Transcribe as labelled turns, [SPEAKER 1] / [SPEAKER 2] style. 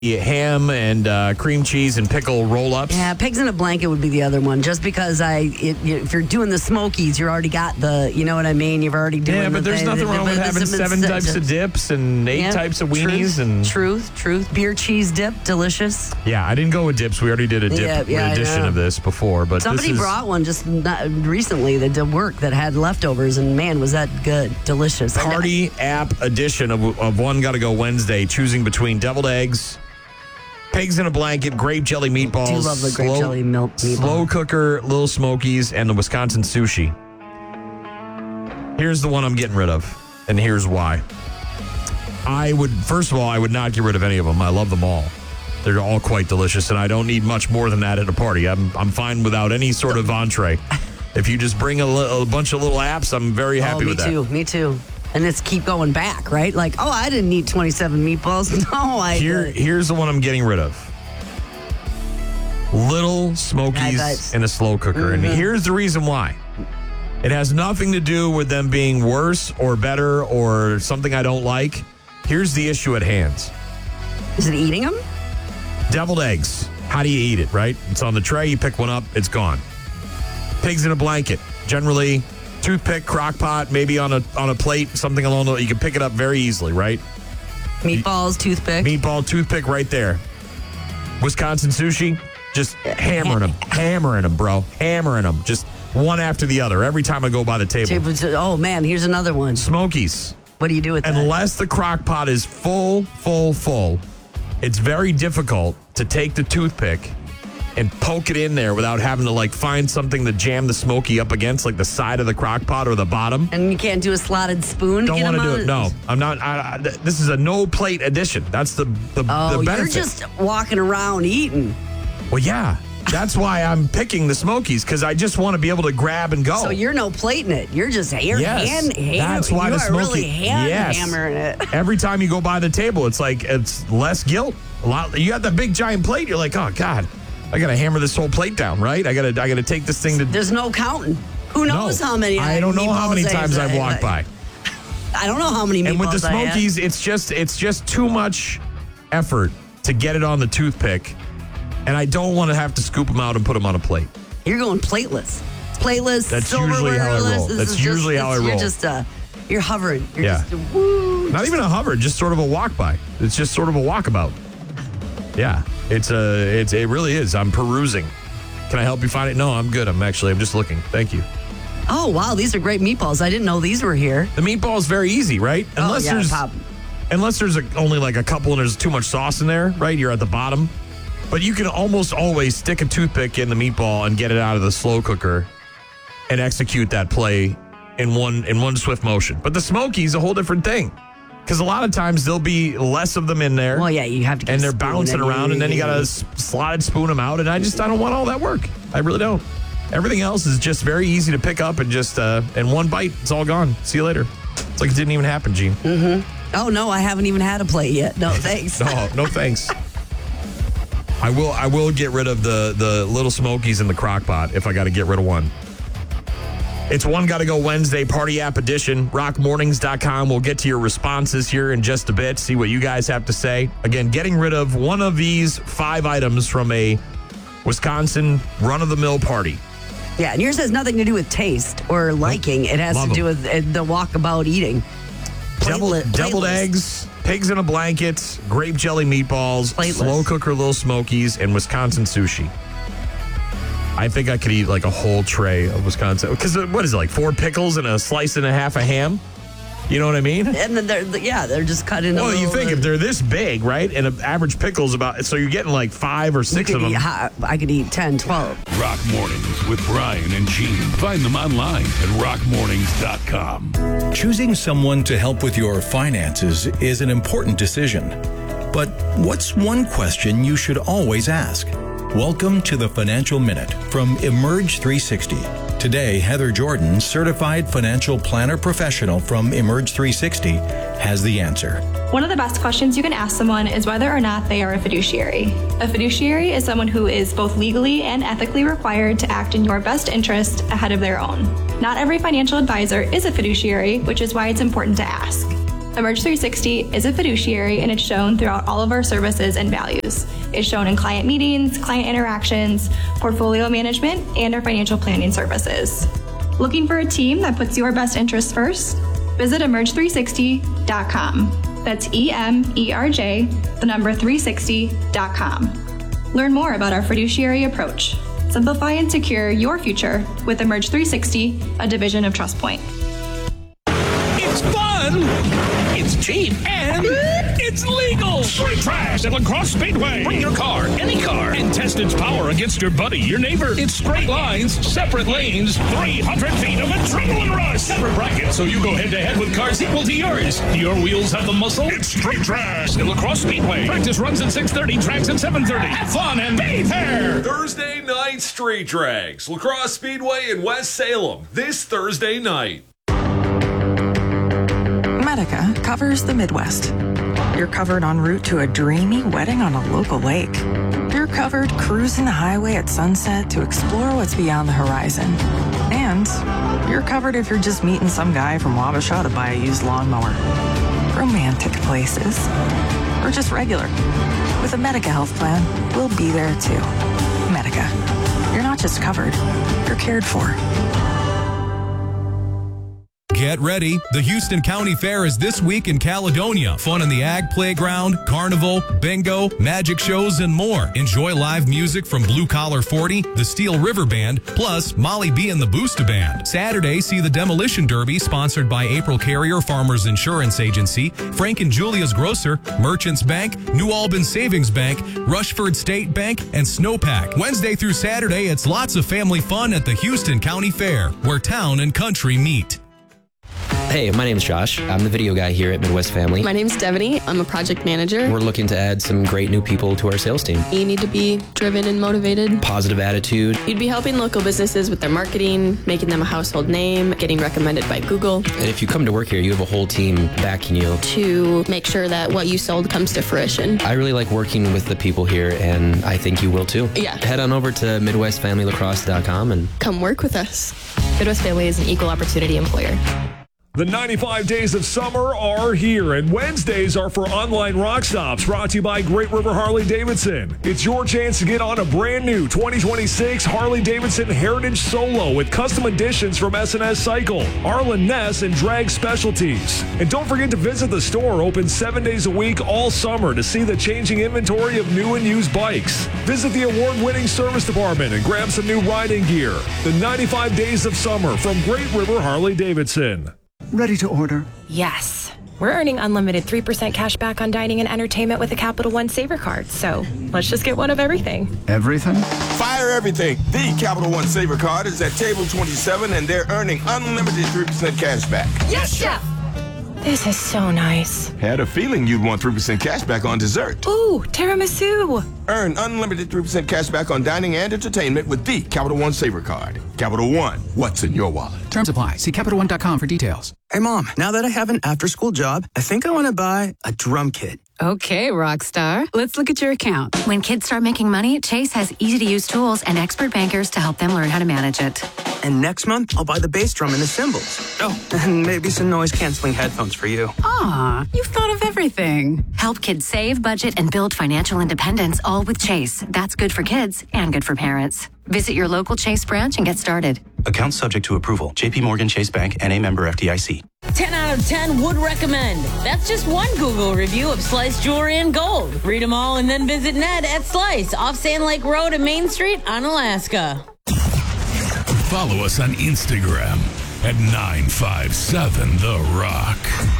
[SPEAKER 1] ham and cream cheese and pickle roll-ups.
[SPEAKER 2] Yeah, pigs in a blanket would be the other one. Just because if you're doing the Smokies, you already got the, you know what I mean? You've already doing.
[SPEAKER 1] Yeah, but there's nothing wrong with having 7 types of dips and 8 types of weenies and
[SPEAKER 2] truth. Beer cheese dip, delicious.
[SPEAKER 1] Yeah, I didn't go with dips. We already did a dip edition of this before, but
[SPEAKER 2] somebody brought one just recently that did work that had leftovers, and man, was that good, delicious.
[SPEAKER 1] Party app edition of One Gotta Go Wednesday, choosing between deviled eggs, pigs in a blanket, grape jelly meatballs.
[SPEAKER 2] I do love the grape jelly meatball.
[SPEAKER 1] Slow cooker, Little Smokies, and the Wisconsin sushi. Here's the one I'm getting rid of, and here's why. First of all, I would not get rid of any of them. I love them all. They're all quite delicious, and I don't need much more than that at a party. I'm fine without any sort of entree. If you just bring a bunch of little apps, I'm very happy with that.
[SPEAKER 2] Me too. And it's keep going back, right? Like, I didn't eat 27 meatballs. No,
[SPEAKER 1] Here's the one I'm getting rid of. Little Smokies in a slow cooker. Mm-hmm. And here's the reason why. It has nothing to do with them being worse or better or something I don't like. Here's the issue at hand.
[SPEAKER 2] Is it eating them?
[SPEAKER 1] Deviled eggs. How do you eat it, right? It's on the tray. You pick one up. It's gone. Pigs in a blanket. Generally, toothpick, crock pot, maybe on a plate, something along those. You can pick it up very easily, right?
[SPEAKER 2] Meatballs, toothpick.
[SPEAKER 1] Meatball, toothpick right there. Wisconsin sushi, just hammering them, bro. Hammering them. Just one after the other every time I go by the table.
[SPEAKER 2] Oh, man, here's another one.
[SPEAKER 1] Smokies.
[SPEAKER 2] What do you do with that?
[SPEAKER 1] Unless the crock pot is full, it's very difficult to take the toothpick and poke it in there without having to find something to jam the Smoky up against, like the side of the crock pot or the bottom.
[SPEAKER 2] And you can't do a slotted spoon?
[SPEAKER 1] Don't want to do it. No, I'm not. This is a no plate edition. That's the benefit.
[SPEAKER 2] You're just walking around eating.
[SPEAKER 1] Well, yeah. That's why I'm picking the Smokies, because I just want to be able to grab and go.
[SPEAKER 2] So you're no plating it. You're just
[SPEAKER 1] That's why the Smoky.
[SPEAKER 2] Really hammering it.
[SPEAKER 1] Every time you go by the table, it's less guilt. You got the big giant plate. You're like, oh God, I got to hammer this whole plate down, right? I got to take this thing to.
[SPEAKER 2] There's no counting. Who knows how many?
[SPEAKER 1] I don't know how many times I've walked by.
[SPEAKER 2] I don't know how many meatballs.
[SPEAKER 1] And with the Smokies, it's just too much effort to get it on the toothpick. And I don't want to have to scoop them out and put them on a plate.
[SPEAKER 2] You're going plateless. Plateless.
[SPEAKER 1] That's usually how I roll. That's usually how I roll.
[SPEAKER 2] You're just you're hovering. You're just
[SPEAKER 1] not even a hover, just sort of a walk by. It's just sort of a walkabout. Yeah, it really is. I'm perusing. Can I help you find it? No, I'm good. I'm just looking. Thank you.
[SPEAKER 2] Oh wow, these are great meatballs. I didn't know these were here.
[SPEAKER 1] The meatball is very easy, right? Unless there's only a couple and there's too much sauce in there, right? You're at the bottom. But you can almost always stick a toothpick in the meatball and get it out of the slow cooker and execute that play in one swift motion. But the Smokies, a whole different thing. Because a lot of times there'll be less of them in there.
[SPEAKER 2] Well, yeah, you have to get
[SPEAKER 1] and they're bouncing around, and then you got to slotted spoon them out. And I don't want all that work. I really don't. Everything else is just very easy to pick up and just in one bite, it's all gone. See you later. It's like it didn't even happen, Gene.
[SPEAKER 2] Mm-hmm. Oh, no, I haven't even had a plate yet. No, thanks.
[SPEAKER 1] No thanks. I will get rid of the Little Smokies in the crock pot if I got to get rid of one. It's One Gotta Go Wednesday Party App Edition. RockMornings.com. We'll get to your responses here in just a bit, see what you guys have to say. Again, getting rid of one of these 5 items from a Wisconsin run-of-the-mill party.
[SPEAKER 2] Yeah, and yours has nothing to do with taste or liking. It has to do with the walkabout eating.
[SPEAKER 1] Deviled eggs, pigs in a blanket, grape jelly meatballs, slow cooker Little Smokies, and Wisconsin sushi. I think I could eat a whole tray of Wisconsin. Because what is it, 4 pickles and a slice and a half of ham? You know what I mean?
[SPEAKER 2] And then they're just cut in.
[SPEAKER 1] Well, you think if they're this big, right? And an average pickle's so you're getting 5 or 6 of them.
[SPEAKER 2] I could eat 10, 12.
[SPEAKER 3] Rock Mornings with Brian and Gene. Find them online at rockmornings.com.
[SPEAKER 4] Choosing someone to help with your finances is an important decision. But what's one question you should always ask? Welcome to the Financial Minute from Emerge 360. Today, Heather Jordan, certified financial planner professional from Emerge 360, has the answer.
[SPEAKER 5] One of the best questions you can ask someone is whether or not they are a fiduciary. A fiduciary is someone who is both legally and ethically required to act in your best interest ahead of their own. Not every financial advisor is a fiduciary, which is why it's important to ask. Emerge 360 is a fiduciary, and it's shown throughout all of our services and values. It's shown in client meetings, client interactions, portfolio management, and our financial planning services. Looking for a team that puts your best interests first? Visit emerge360.com. That's EMERJ, the number 360.com. Learn more about our fiduciary approach. Simplify and secure your future with Emerge 360, a division of TrustPoint.
[SPEAKER 3] It's fun, it's cheap, and it's legal. Straight trash at La Crosse Speedway. Bring your car, any car, and test its power against your buddy, your neighbor. It's straight lines, separate lanes, 300 feet of adrenaline rush. Separate brackets, so you go head-to-head with cars equal to yours. Do your wheels have the muscle? It's straight trash at La Crosse Speedway. Practice runs at 6:30, tracks at 7:30. Have fun and be fair.
[SPEAKER 6] Thursday night street drags. La Crosse Speedway in West Salem this Thursday night.
[SPEAKER 7] Medica covers the Midwest. You're covered en route to a dreamy wedding on a local lake. You're covered cruising the highway at sunset to explore what's beyond the horizon. And you're covered if you're just meeting some guy from Wabasha to buy a used lawnmower. Romantic places. Or just regular. With a Medica health plan, we'll be there too. Medica. You're not just covered, you're cared for.
[SPEAKER 8] Get ready. The Houston County Fair is this week in Caledonia. Fun in the Ag Playground, Carnival, Bingo, magic shows, and more. Enjoy live music from Blue Collar 40, the Steel River Band, plus Molly B and the Booster Band. Saturday, see the Demolition Derby, sponsored by April Carrier Farmers Insurance Agency, Frank and Julia's Grocer, Merchants Bank, New Albany Savings Bank, Rushford State Bank, and Snowpack. Wednesday through Saturday, it's lots of family fun at the Houston County Fair, where town and country meet.
[SPEAKER 9] Hey, my name's Josh. I'm the video guy here at Midwest Family.
[SPEAKER 10] My name's Devaney. I'm a project manager.
[SPEAKER 9] We're looking to add some great new people to our sales team.
[SPEAKER 10] You need to be driven and motivated.
[SPEAKER 9] Positive attitude.
[SPEAKER 10] You'd be helping local businesses with their marketing, making them a household name, getting recommended by Google.
[SPEAKER 9] And if you come to work here, you have a whole team backing you.
[SPEAKER 10] To make sure that what you sold comes to fruition.
[SPEAKER 9] I really like working with the people here, and I think you will too.
[SPEAKER 10] Yeah.
[SPEAKER 9] Head on over to MidwestFamilyLacrosse.com and
[SPEAKER 10] come work with us.
[SPEAKER 11] Midwest Family is an equal opportunity employer.
[SPEAKER 6] The 95 days of summer are here, and Wednesdays are for online rock stops brought to you by Great River Harley-Davidson. It's your chance to get on a brand new 2026 Harley-Davidson Heritage Solo with custom additions from S&S Cycle, Arlen Ness, and Drag Specialties. And don't forget to visit the store, open 7 days a week all summer, to see the changing inventory of new and used bikes. Visit the award-winning service department and grab some new riding gear. The 95 days of summer from Great River Harley-Davidson.
[SPEAKER 12] Ready to order?
[SPEAKER 11] Yes. We're earning unlimited 3% cash back on dining and entertainment with a Capital One Saver card. So let's just get one of everything.
[SPEAKER 12] Everything?
[SPEAKER 13] Fire everything. The Capital One Saver card is at table 27, and they're earning unlimited 3% cash back.
[SPEAKER 11] Yes, Chef! This is so nice.
[SPEAKER 13] Had a feeling you'd want 3% cash back on dessert.
[SPEAKER 11] Ooh, tiramisu.
[SPEAKER 13] Earn unlimited 3% cash back on dining and entertainment with the Capital One Saver card. Capital One, what's in your wallet?
[SPEAKER 14] Terms apply. See CapitalOne.com for details.
[SPEAKER 15] Hey, Mom, now that I have an after-school job, I think I want to buy a drum kit.
[SPEAKER 16] Okay, Rockstar. Let's look at your account.
[SPEAKER 17] When kids start making money, Chase has easy-to-use tools and expert bankers to help them learn how to manage it.
[SPEAKER 15] And next month, I'll buy the bass drum and the cymbals. Oh, and maybe some noise-canceling headphones for you.
[SPEAKER 16] Aw, you've thought of everything.
[SPEAKER 17] Help kids save, budget, and build financial independence, all with Chase. That's good for kids and good for parents. Visit your local Chase branch and get started.
[SPEAKER 18] Account subject to approval. JP Morgan Chase Bank, N.A. member FDIC.
[SPEAKER 19] 10 out of 10 would recommend. That's just one Google review of Slice Jewelry in Gold. Read them all and then visit Ned at Slice off Sand Lake Road and Main Street on Alaska.
[SPEAKER 3] Follow us on Instagram at 957 The Rock.